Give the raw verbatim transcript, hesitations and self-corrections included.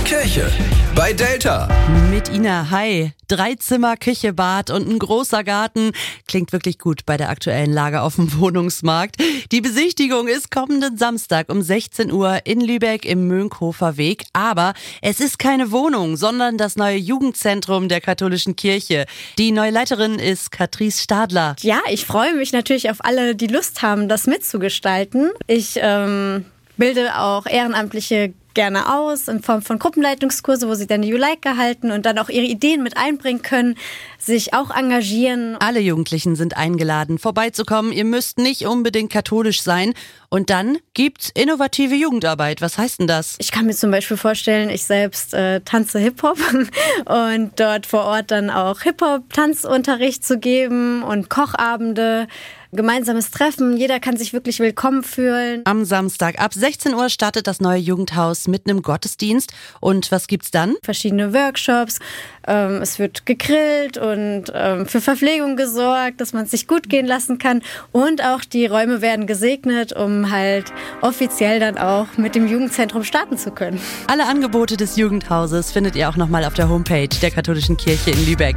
Kirche bei Delta. Mit Ina, hi. Drei Zimmer, Küche, Bad und ein großer Garten. Klingt wirklich gut bei der aktuellen Lage auf dem Wohnungsmarkt. Die Besichtigung ist kommenden Samstag um sechzehn Uhr in Lübeck im Mönckehofer Weg. Aber es ist keine Wohnung, sondern das neue Jugendzentrum der katholischen Kirche. Die neue Leiterin ist Katrice Stadler. Ja, ich freue mich natürlich auf alle, die Lust haben, das mitzugestalten. Ich ähm, bilde auch Ehrenamtliche gerne aus in Form von Gruppenleitungskurse, wo sie dann die Juleika halten und dann auch ihre Ideen mit einbringen können, sich auch engagieren. Alle Jugendlichen sind eingeladen, vorbeizukommen. Ihr müsst nicht unbedingt katholisch sein. Und dann gibt's innovative Jugendarbeit. Was heißt denn das? Ich kann mir zum Beispiel vorstellen, ich selbst äh, tanze Hip-Hop und dort vor Ort dann auch Hip-Hop-Tanzunterricht zu geben und Kochabende, gemeinsames Treffen. Jeder kann sich wirklich willkommen fühlen. Am Samstag ab sechzehn Uhr startet das neue Jugendhaus mit einem Gottesdienst. Und was gibt's dann? Verschiedene Workshops. Ähm, es wird gegrillt und ähm, für Verpflegung gesorgt, dass man es sich gut gehen lassen kann. Und auch die Räume werden gesegnet, um halt offiziell dann auch mit dem Jugendzentrum starten zu können. Alle Angebote des Jugendhauses findet ihr auch nochmal auf der Homepage der katholischen Kirche in Lübeck.